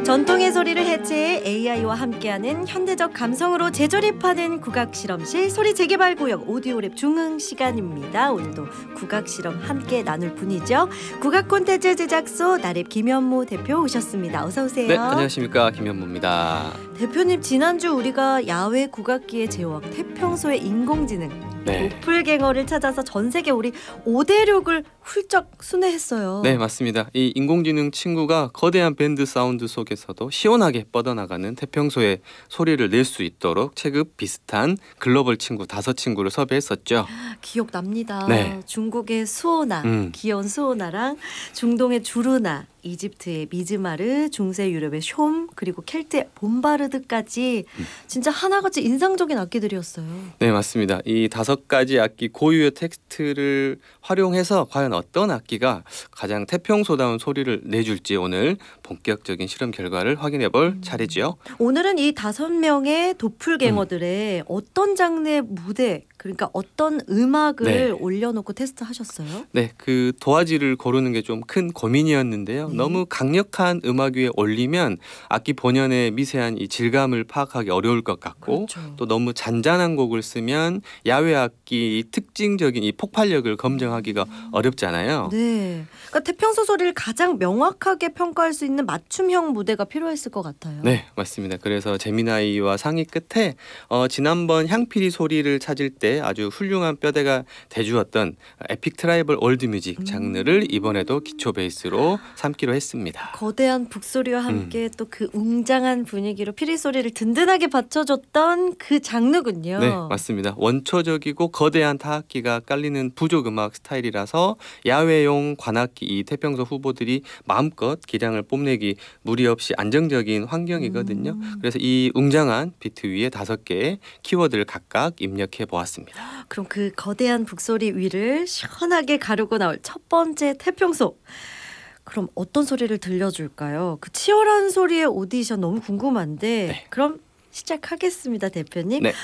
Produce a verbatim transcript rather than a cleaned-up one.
전통의 소리를 해체해 에이아이와 함께하는 현대적 감성으로 재조립하는 국악실험실 소리 재개발 구역 오디오랩 중흥 시간입니다. 오늘도 국악실험 함께 나눌 분이죠. 국악 콘텐츠 제작소 나랩 김현무 대표 오셨습니다. 어서 오세요. 네, 안녕하십니까, 김현무입니다. 대표님, 지난주 우리가 야외 국악기의 제왕 태평소의 인공지능 네. 도플갱어를 찾아서 전 세계 우리 오대륙을 훌쩍 순회했어요. 네, 맞습니다. 이 인공지능 친구가 거대한 밴드 사운드 속에서도 시원하게 뻗어나가는 태평소의 소리를 낼 수 있도록 체급 비슷한 글로벌 친구 다섯 친구를 섭외했었죠. 기억납니다. 네. 중국의 수오나, 음. 귀여운 수오나랑 중동의 주르나, 이집트의 미즈마르, 중세 유럽의 숑, 그리고 켈트의 봄바르드까지 음. 진짜 하나같이 인상적인 악기들이었어요. 네, 맞습니다. 이 다섯 가지 악기 고유의 텍스트를 활용해서 과연 어떤 악기가 가장 태평소다운 소리를 내줄지 오늘 본격적인 실험 결과를 확인해 볼 음. 차례지요. 오늘은 이 다섯 명의 도플갱어들의 음. 어떤 장르의 무대, 그러니까 어떤 음악을 네. 올려놓고 테스트하셨어요? 네, 그 도화지를 고르는 게 좀 큰 고민이었는데요. 네. 너무 강력한 음악 위에 올리면 악기 본연의 미세한 이 질감을 파악하기 어려울 것 같고, 그렇죠. 또 너무 잔잔한 곡을 쓰면 야외 악기 특징적인 이 폭발력을 검증하기가 어렵잖아요. 네, 그러니까 태평소 소리를 가장 명확하게 평가할 수 있는 맞춤형 무대가 필요했을 것 같아요. 네, 맞습니다. 그래서 제미나이와 상의 끝에 어, 지난번 향피리 소리를 찾을 때 아주 훌륭한 뼈대가 돼주었던 에픽 트라이벌 올드 뮤직 장르를 이번에도 기초 베이스로 삼기로 했습니다. 거대한 북소리와 함께 음. 또 그 웅장한 분위기로 피리 소리를 든든하게 받쳐줬던 그 장르군요. 네, 맞습니다. 원초적이고 거대한 타악기가 깔리는 부족 음악 스타일이라서 야외용 관악기 이 태평소 후보들이 마음껏 기량을 뽐내기 무리 없이 안정적인 환경이거든요. 음. 그래서 이 웅장한 비트 위에 다섯 개의 키워드를 각각 입력해 보았습니다. 그럼 그 거대한 북소리 위를 시원하게 가르고 나올 첫 번째 태평소. 그럼 어떤 소리를 들려줄까요? 그 치열한 소리의 오디션 너무 궁금한데 네. 그럼 시작하겠습니다, 대표님. 네.